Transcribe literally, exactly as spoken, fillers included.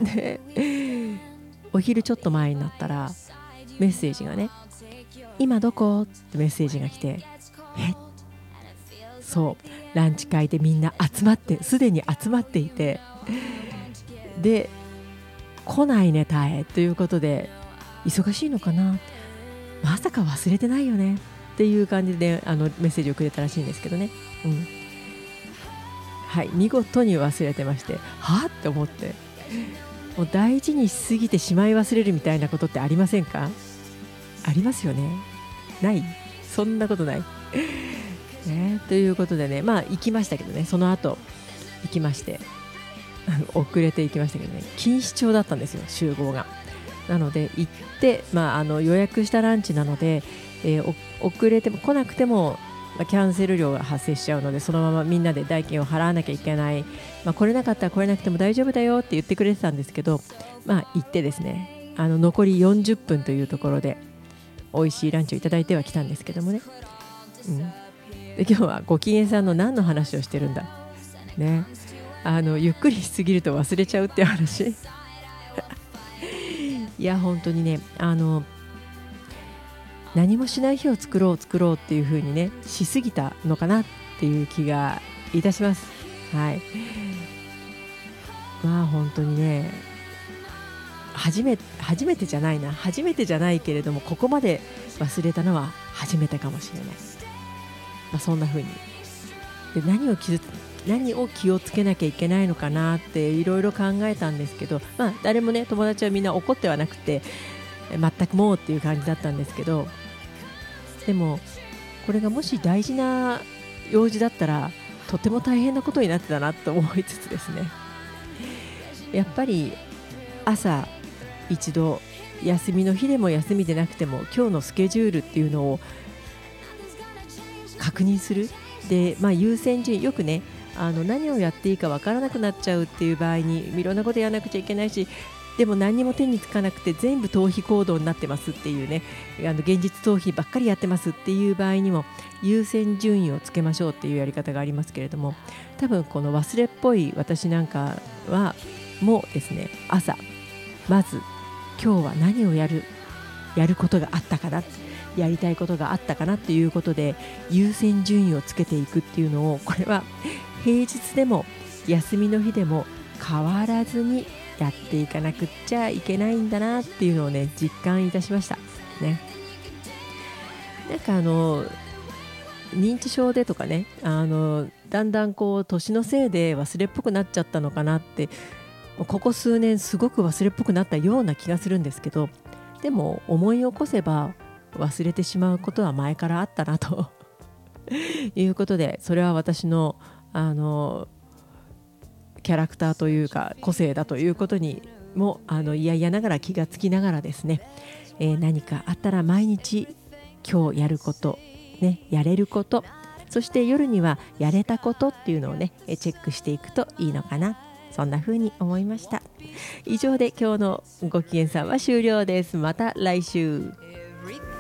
でお昼ちょっと前になったらメッセージがね、今どこってメッセージが来て、えそうランチ会でみんな集まってすでに集まっていて、で来ないねタエということで、忙しいのかな、まさか忘れてないよねっていう感じであのメッセージをくれたらしいんですけどね、うん、はい、見事に忘れてまして、はって思って、もう大事にしすぎてしまい忘れるみたいなことってありませんか？ありますよね。ない？そんなことない、ね、ということでね、まあ行きましたけどね、その後行きまして遅れて行きましたけどね、錦糸町だったんですよ、集合が。なので行って、まあ、あの予約したランチなので、えー、遅れても来なくても、まあ、キャンセル料が発生しちゃうので、そのままみんなで代金を払わなきゃいけない、まあ、来れなかったら来れなくても大丈夫だよって言ってくれてたんですけど、まあ、行ってですね、あの残りよんじゅっぷんというところで美味しいランチをいただいてはきたんですけどもね、うん、で今日はご機嫌さんの何の話をしてるんだ、ね、あのゆっくりしすぎると忘れちゃうっていう話いや本当にね、あの何もしない日を作ろう作ろうっていう風にねしすぎたのかなっていう気がいたします。はい、まあ本当にね、初め初めてじゃないな初めてじゃないけれども、ここまで忘れたのは初めてかもしれない、まあ、そんな風にで何を気づ何を気をつけなきゃいけないのかなっていろいろ考えたんですけど、まあ、誰もね友達はみんな怒ってはなくて全くもうっていう感じだったんですけど、でもこれがもし大事な用事だったらとても大変なことになってたなと思いつつですね、やっぱり朝一度休みの日でも休みでなくても今日のスケジュールっていうのを確認するで、まあ、優先順位よくね、あの何をやっていいか分からなくなっちゃうっていう場合にいろんなことやらなくちゃいけないし、でも何にも手につかなくて全部逃避行動になってますっていうね、あの現実逃避ばっかりやってますっていう場合にも優先順位をつけましょうっていうやり方がありますけれども、多分この忘れっぽい私なんかはもうですね、朝まず今日は何をやるやることがあったかな、やりたいことがあったかなっていうことで優先順位をつけていくっていうのを、これは平日でも休みの日でも変わらずにやっていかなくっちゃいけないんだなっていうのをね実感いたしましたね。なんかあの認知症でとかね、あのだんだんこう年のせいで忘れっぽくなっちゃったのかなって、ここ数年すごく忘れっぽくなったような気がするんですけど、でも思い起こせば忘れてしまうことは前からあったなということで、それは私のあのキャラクターというか個性だということにもあのいやいやながら気がつきながらですね、えー、何かあったら毎日今日やること、ね、やれること、そして夜にはやれたことっていうのをねチェックしていくといいのかな、そんな風に思いました。以上で今日のご機嫌さんは終了です。また来週。